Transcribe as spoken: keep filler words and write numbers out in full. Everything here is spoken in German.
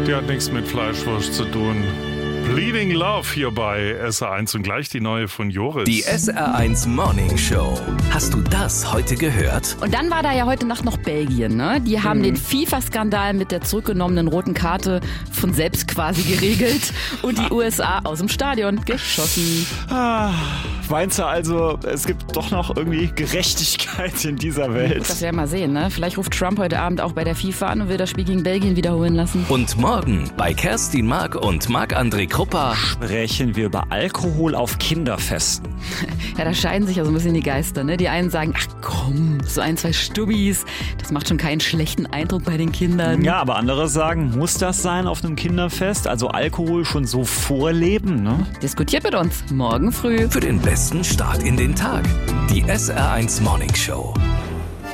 Die hat nichts mit Fleischwurst zu tun. Bleeding Love hier bei S R eins und gleich die neue von Joris. Die S R eins Morning Show. Hast du das heute gehört? Und dann war da ja heute Nacht noch Belgien, ne? Die haben mhm. den FIFA-Skandal mit der zurückgenommenen roten Karte von selbst quasi geregelt und die U S A aus dem Stadion geschossen. Ah, meinst du also, es gibt doch noch irgendwie Gerechtigkeit in dieser Welt? Das werden wir mal sehen, ne? Vielleicht ruft Trump heute Abend auch bei der FIFA an und will das Spiel gegen Belgien wiederholen lassen. Und morgen bei Kerstin Mark und Marc-André Kruppa sprechen wir über Alkohol auf Kinderfesten. Ja, da scheiden sich ja so ein bisschen die Geister, ne? Die einen sagen, ach komm, so ein, zwei Stubbis, das macht schon keinen schlechten Eindruck bei den Kindern. Ja, aber andere sagen, muss das sein auf einem Kinderfest? Also Alkohol schon so vorleben, ne? Diskutiert mit uns morgen früh. Für den besten Start in den Tag. Die S R eins Morning Show.